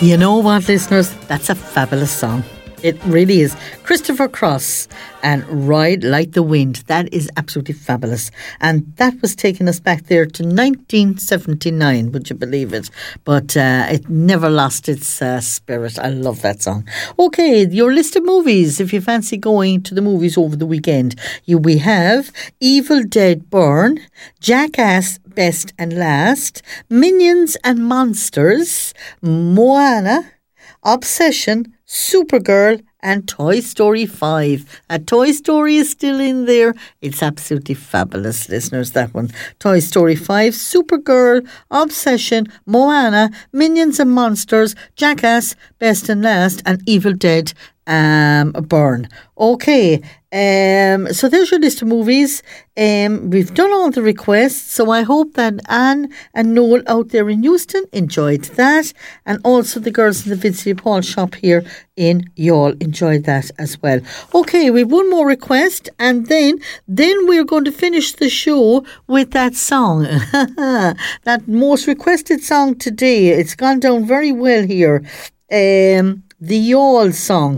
You know what, listeners? That's a fabulous song. It really is. Christopher Cross and Ride Like the Wind. That is absolutely fabulous. And that was taking us back there to 1979, would you believe it? But it never lost its spirit. I love that song. Okay, your list of movies, if you fancy going to the movies over the weekend. We have Evil Dead Burn, Jackass Best and Last, Minions and Monsters, Moana, Obsession, Supergirl and Toy Story 5. Toy Story is still in there. It's absolutely fabulous, listeners, that one. Toy Story 5, Supergirl, Obsession, Moana, Minions and Monsters, Jackass, Best and Last, and Evil Dead Burn. Okay, so there's your list of movies. We've done all the requests, so I hope that Anne and Noel out there in Euston enjoyed that, and also the girls in the Vincent Paul shop here in Youghal enjoyed that as well. Okay, we've one more request, and then we're going to finish the show with that song. That most requested song today. It's gone down very well here. The Youghal song.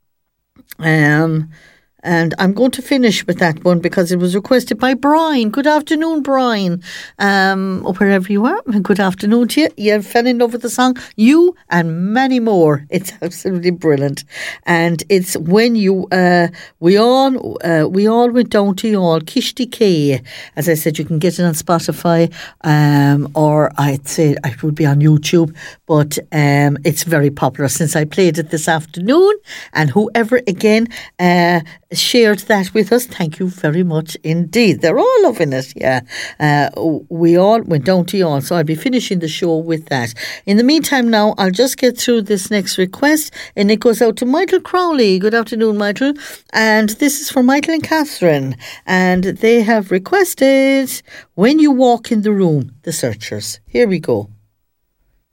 And I'm going to finish with that one because it was requested by Brian. Good afternoon, Brian. Wherever you are, good afternoon to you. You fell in love with the song, You and Many More. It's absolutely brilliant. And it's when you, we all went down to Youghal, Kishti K. As I said, you can get it on Spotify, or I'd say it would be on YouTube, but it's very popular since I played it this afternoon. And whoever again shared that with us, thank you very much indeed. They're all loving it, yeah. We all went down to Youghal, so I'll be finishing the show with that. In the meantime now, I'll just get through this next request, and it goes out to Michael Crowley. Good afternoon, Michael. And this is for Michael and Catherine, and they have requested When You Walk in the Room, The Searchers. Here we go.